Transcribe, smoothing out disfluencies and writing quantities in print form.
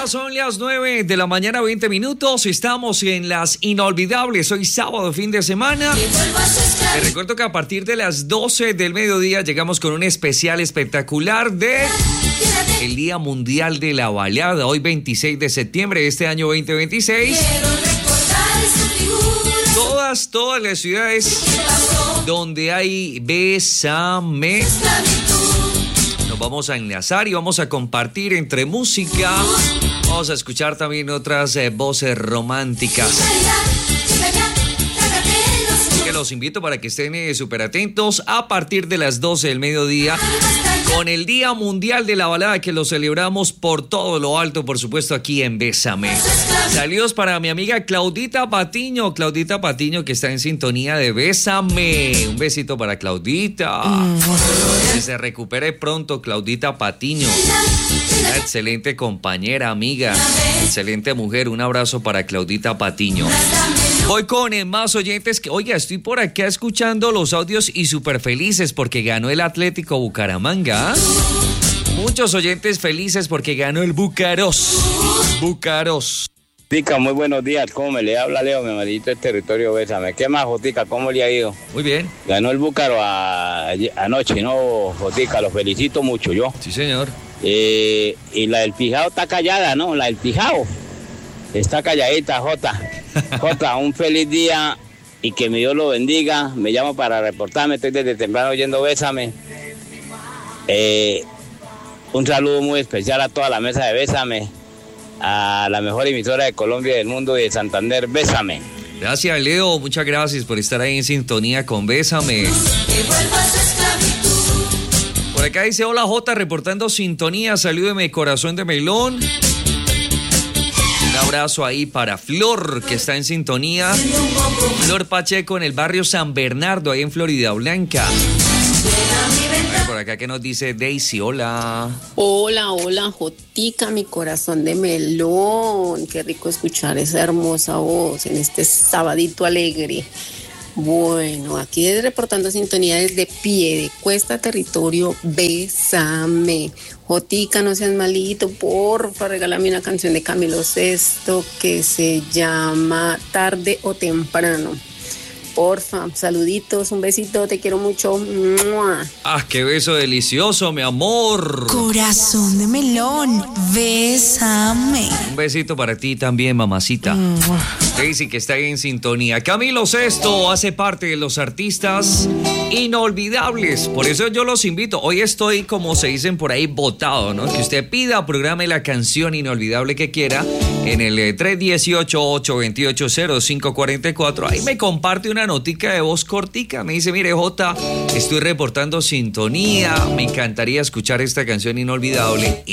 Ya son las 9 de la mañana, 20 minutos. Estamos en las inolvidables. Hoy sábado, fin de semana. Te recuerdo que a partir de las 12 del mediodía llegamos con un especial espectacular de el Día Mundial de la Balada. Hoy 26 de septiembre de este año 2026. Todas las ciudades donde hay Bésame, nos vamos a enlazar y vamos a compartir entre música. Vamos a escuchar también otras voces románticas. Que los invito para que estén súper atentos a partir de las 12 del mediodía con el Día Mundial de la Balada, que lo celebramos por todo lo alto, por supuesto, aquí en Bésame. Saludos para mi amiga Claudita Patiño, que está en sintonía de Bésame. Un besito para Claudita. Que se recupere pronto, Claudita Patiño. Una excelente compañera, amiga, excelente mujer. Un abrazo para Claudita Patiño. Voy con más oyentes que, oiga, estoy por acá escuchando los audios y súper felices porque ganó el Atlético Bucaramanga. Muchos oyentes felices porque ganó el Bucaros. Jotica, muy buenos días. ¿Cómo me le habla Leo, mi amadito del territorio Bésame? ¿Qué más, Jotica? ¿Cómo le ha ido? Muy bien. Ganó el Búcaro anoche, ¿no, Jotica? Los felicito mucho yo. Sí, señor. Y la del Pijao está callada, ¿no? La del Pijao está calladita, Jota, un feliz día y que mi Dios lo bendiga. Me llamo para reportarme, estoy desde temprano oyendo Bésame. Un saludo muy especial a toda la mesa de Bésame, a la mejor emisora de Colombia y del mundo y de Santander, Bésame. Gracias, Leo, muchas gracias por estar ahí en sintonía con Bésame. Por acá dice, hola Jota, reportando sintonía, salúdeme, corazón de melón. Un abrazo ahí para Flor, que está en sintonía. Flor Pacheco en el barrio San Bernardo, ahí en Florida Blanca. Por acá que nos dice Daisy, hola. Hola, Jotica, mi corazón de melón. Qué rico escuchar esa hermosa voz en este sabadito alegre. Bueno, aquí reportando sintonía desde Piedecuesta, territorio Bésame. Jotica, no seas malito, porfa, regálame una canción de Camilo Sesto que se llama Tarde o Temprano. Porfa, saluditos, un besito, te quiero mucho. ¡Mua! Ah, qué beso delicioso, mi amor. Corazón de melón, Bésame. Un besito para ti también, mamacita. Daisy, que está ahí en sintonía. Camilo Sesto hace parte de los artistas inolvidables. Por eso yo los invito. Hoy estoy, como se dicen por ahí, votado, ¿no? Que usted pida, programe la canción inolvidable que quiera en el 318-828-0544. Ahí me comparte una notica de voz cortica. Me dice, mire, Jota, estoy reportando sintonía. Me encantaría escuchar esta canción inolvidable.